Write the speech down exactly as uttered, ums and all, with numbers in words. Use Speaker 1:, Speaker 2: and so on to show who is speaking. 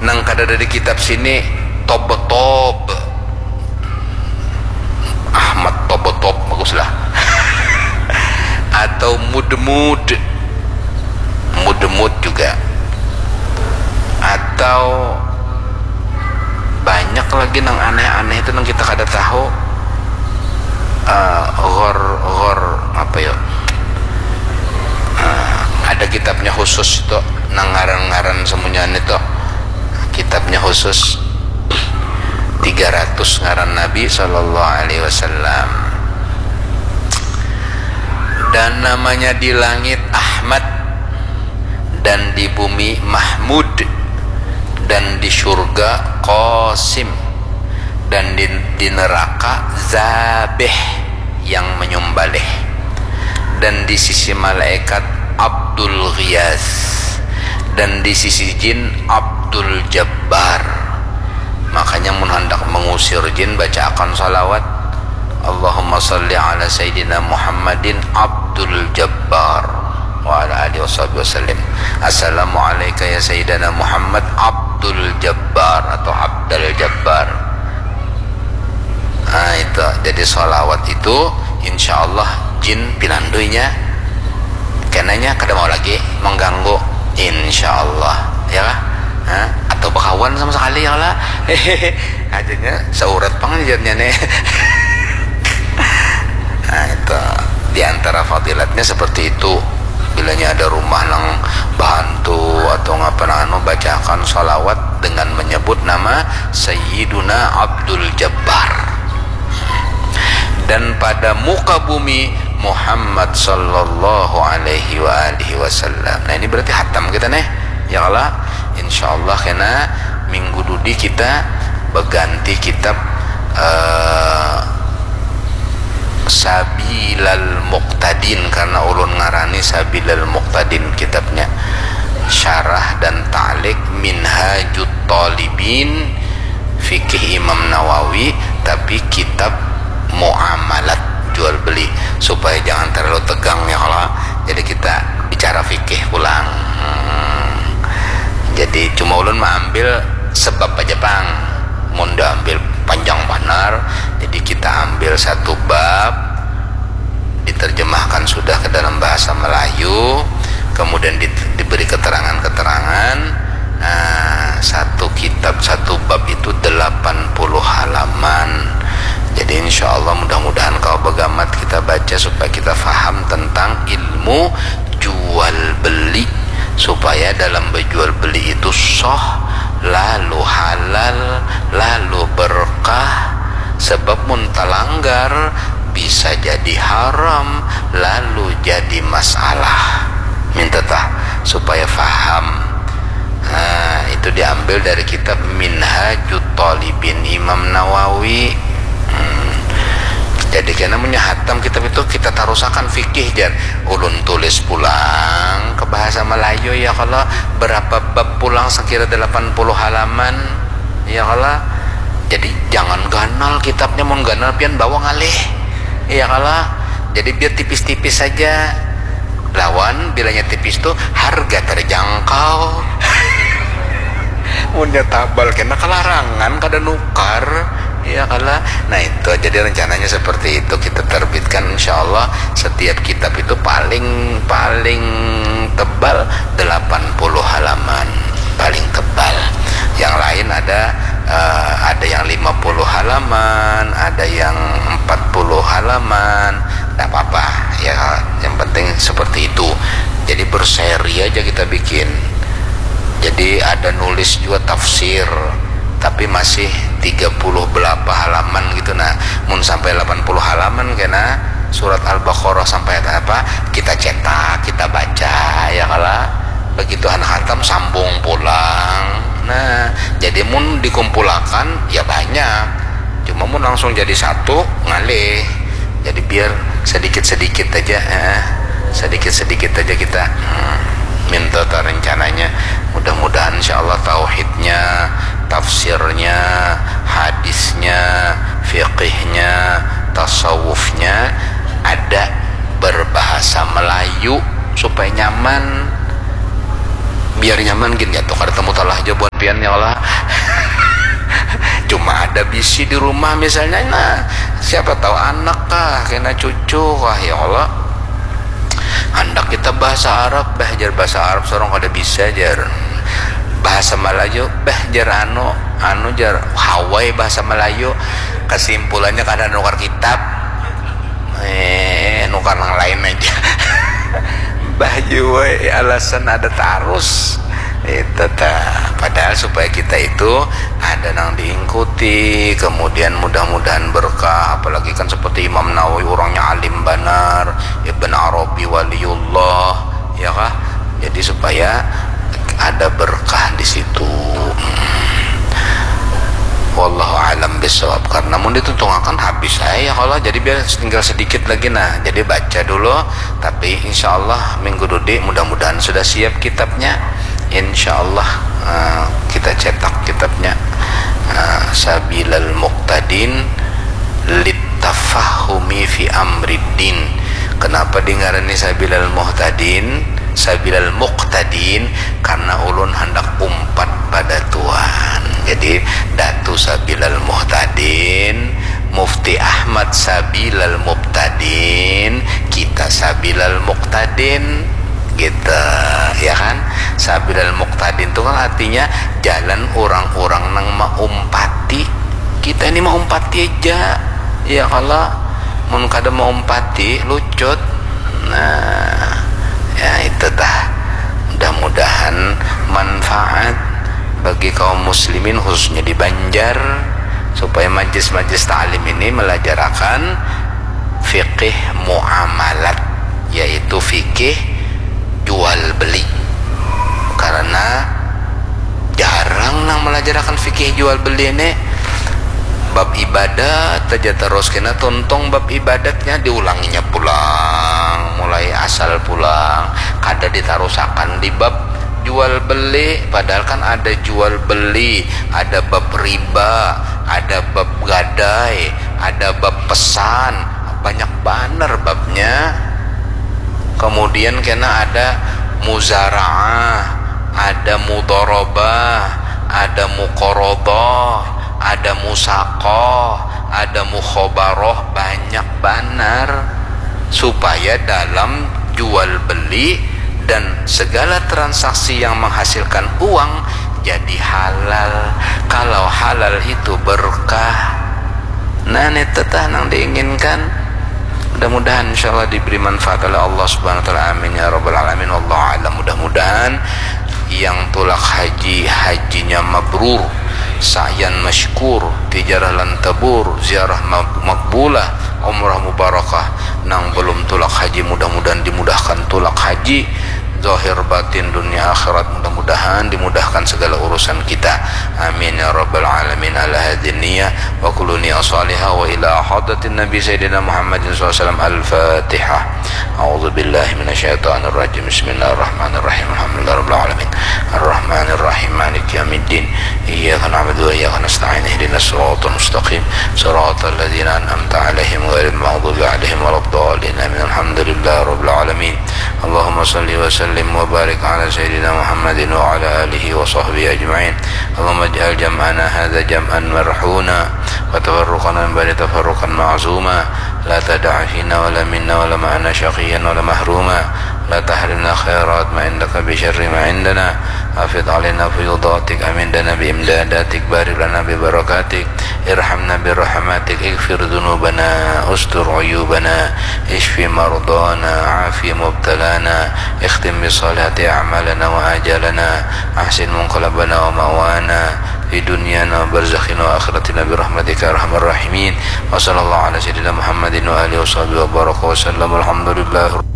Speaker 1: nang kadada di kitab sini tob-tob Ahmad tob-tob baguslah atau mud-mud mud-mud juga, atau banyak lagi nang aneh-aneh itu nang kita kada tahu. uh, Ghor Ghor apa ya, uh, ada kitabnya khusus itu nang ngaran-ngaran semuanya itu kitabnya khusus tiga ratus ngaran Nabi sallallahu alaihi wasallam. Dan namanya di langit Ahmad, dan di bumi Mahmud, dan di surga Qasim, dan di, di neraka Zabih yang menyumbaleh, dan di sisi malaikat Abdul Ghiyas, dan di sisi jin Abdul Jabbar. Makanya mun hendak mengusir jin baca akan salawat Allahumma salli ala sayyidina Muhammadin Abdul Jabbar wa ala alihi wasallam. Assalamu alayka ya sayyidina Muhammad Abdul Jabbar atau Abdul Jabbar. Nah itu, jadi salawat itu insyaallah jin pilandoinya kenanya kada mau lagi mengganggu insyaallah ya lah. Hah? Atau bakawan sama sekali ya lah. Hehehe. Ajanya saurat pangajarnya nih. Nah itu diantara fadilatnya seperti itu. Bilanya ada rumah nang bahantu atau ngapa nang bacakan salawat dengan menyebut nama Sayyiduna Abdul Jabbar. Dan pada muka bumi Muhammad sallallahu alaihi wa alihi wasallam. Nah ini berarti hatam kita nih. Ya Allah, insyaallah kena minggu dudi kita berganti kitab uh, Sabilal Muqtadin, karena ulun ngarani Sabilal Muqtadin kitabnya syarah dan ta'liq Minhajut Talibin fikih Imam Nawawi, tapi kitab muamalat jual beli supaya jangan terlalu tegang ya Allah. Jadi kita bicara fikih pulang. Hmm. Jadi cuma ulun mengambil sebab aja pang, mun ambil panjang benar. Jadi kita ambil satu bab, diterjemahkan sudah ke dalam bahasa Melayu, kemudian di, diberi keterangan-keterangan. Nah, satu kitab satu bab itu delapan puluh halaman. Jadi insya Allah mudah-mudahan kalau begamat kita baca supaya kita faham tentang ilmu jual beli, supaya dalam berjual beli itu soh, lalu halal, lalu berkah. Sebab muntalanggar bisa jadi haram, lalu jadi masalah. Minta tah supaya faham. Nah, itu diambil dari kitab Minhajut Talibin Imam Nawawi. Hmm. Jadi karena menyahatam kitab itu kita tarusakan fikih dan ulun tulis pulang ke bahasa Melayu ya kalau berapa bab pulang sekira delapan puluh halaman ya kalau. Jadi jangan ganal kitabnya, mau ganal pian bawa ngalih ya kalau. Jadi biar tipis-tipis saja. Lawan bilanya tipis tuh harga terjangkau. Munnya tabal kena kelarangan kada nukar ya kala. Nah itu jadi rencananya seperti itu, kita terbitkan insyaallah setiap kitab itu paling paling tebal delapan puluh halaman, paling tebal. Yang lain ada uh, ada yang lima puluh halaman, ada yang empat puluh halaman. Tidak apa-apa ya, yang penting seperti itu. Jadi berseri aja kita bikin. Jadi ada nulis juga tafsir, tapi masih tiga puluh berapa halaman gitu. Nah mun sampai delapan puluh halaman kena surat Al-Baqarah sampai apa kita cetak, kita baca ya kala. Begitu anak khatam sambung pulang. Nah jadi mun dikumpulkan ya banyak, cuma mun langsung jadi satu ngalih. Jadi biar sedikit-sedikit aja eh, sedikit-sedikit aja kita hmm, minta rencananya. Mudah-mudahan insyaallah tauhidnya, tafsirnya, hadisnya, fiqihnya, tasawufnya ada berbahasa Melayu supaya nyaman. biar nyaman gini ya tuh kada temu talah aja buat pian ya Allah. Cuma ada bisi di rumah misalnya, nah siapa tahu anak kah kena cucu kah ya Allah, hendak kita bahasa Arab bah jar bahasa Arab sorong kada bisa jar bahasa Melayu bah jar anu anu jar Hawaii bahasa Melayu, kesimpulannya kada nukar kitab eh nukar yang lain aja. Bah juwe alasan ada tarus itu ta, padahal supaya kita itu ada nang diikuti, kemudian mudah-mudahan berkah, apalagi kan seperti Imam Nawawi orangnya alim benar, Ibn Arabi waliullah ya kah, jadi supaya ada berkah di situ. Wallahu alam bisawab, karena mun ditentukan habis saya kalau jadi biar tinggal sedikit lagi, nah jadi baca dulu, tapi insya Allah minggu dudi mudah-mudahan sudah siap kitabnya, insya Allah uh, kita cetak kitabnya uh, Sabilal Muqtadin Littafahumi fi Amriddin. Kenapa dengarani Sabilal Muqtadin Sabilal Muqtadin? Karena ulun hendak umpat pada Tuhan. Jadi Datu Sabilal Muqtadin, Mufti Ahmad Sabilal Muqtadin, kita Sabilal Muqtadin gitu ya kan. Sabilal Muqtadin itu kan artinya jalan orang-orang nang maumpati. Kita ini maumpati aja ya, kalau mun kada maumpati lucut. Nah ya itu dah, mudah-mudahan manfaat bagi kaum muslimin khususnya di Banjar, supaya majlis-majlis ta'lim ini melajarakan fikih muamalat, yaitu fikih jual beli. Karena jarang nang melajarakan fikih jual beli ini. Bab ibadat aja terus kena tontong bab ibadatnya diulanginya pulang, mulai asal pulang, kada ditarusakan di bab jual beli. Padahal kan ada jual beli, ada bab riba, ada bab gadai, ada bab pesan, banyak banner babnya. Kemudian kena ada muzara'ah, ada mudharabah, ada muqaradah, ada musaqah, ada mukhabarah, banyak banner supaya dalam jual beli dan segala transaksi yang menghasilkan uang jadi halal. Kalau halal itu berkah. Nah ini tetah nang diinginkan. Mudah-mudahan insyaallah diberi manfaat oleh Allah Subhanahu wa taala. Amin ya rabbal alamin. Wallahu a'lam. Mudah-mudahan yang tulak haji hajinya mabrur, sa'yan masykur, tijarah lan tabur, ziarah makbulah, umrah mubarakah. Nang belum tulak haji mudah-mudahan dimudahkan tulak haji, zahir batin dunia akhirat mudah-mudahan dimudahkan segala urusan kita. Amin ya rabbal alamin. Ala hadhihi niyyah wa kullu niyyah salihah wa ila hadratin nabi sayyidina Muhammadin sallallahu alaihi wasallam. Al-Fatihah. A'udzu billahi minasyaitonir rajim. Bismillahirrahmanirrahim. Alhamdulillahirabbil alamin. Arrahmanir rahim. Maliki yaumiddin. Iyyaka na'budu wa iyyaka nasta'in. Ihdinas siratal mustaqim. Siratal ladzina an'amta 'alaihim ghairil maghdubi 'alaihim waladdallin. Amin. Alhamdulillahirabbil alamin. Allahumma shalli wa sallim wa barik ala sayyidina Muhammadin wa ala alihi wa sahbihi ajma'in. Allahumma ij'al jam'ana hadza jam'an marhuna wa tafarruqana min ba'di tafarruqan ma'zuma. La tad'a fina wa la minna wa la ma'ana shaqiyan wa la mahruma. La tahrimna khairat ma indaka bi syarri ma indana. Afid alaina fiyudatik, amin dana bi imdadatik, barik lana bi barakatik, irhamna bi rahmatik, ighfir dhunubana, ustur uyubana, ishfi mardana, afi mubtalana, ikhtim bi salihati a'malana wa ajalana, ahsin munqalabana wa mawana fi dunyana wa barzakhina wa akhiratina bi rahmatika arhamar rahimin. Wa sallallahu ala sayyidina Muhammadin wa alihi wa sahbihi wa baraka wa sallam. Alhamdulillah.